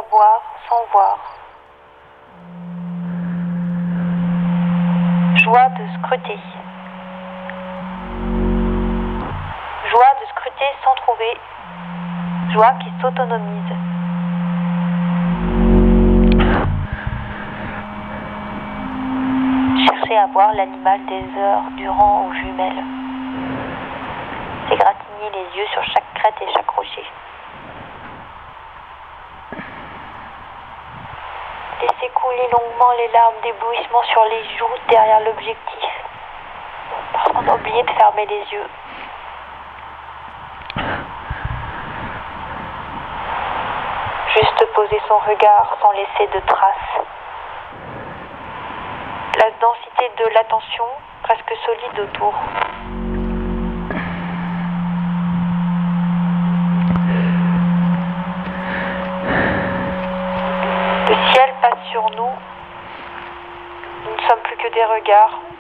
à boire sans voir. Joie de scruter. Joie de scruter sans trouver. Joie qui s'autonomise. Chercher à voir l'animal des heures durant aux jumelles. S'égratigner les yeux sur chaque crête et chaque rocher. Laisser couler longuement les larmes d'éblouissement sur les joues derrière l'objectif. Parce qu'on a oublié de fermer les yeux. Juste poser son regard sans laisser de traces. La densité de l'attention presque solide autour. Le ciel passe sur nous. Nous ne sommes plus que des regards.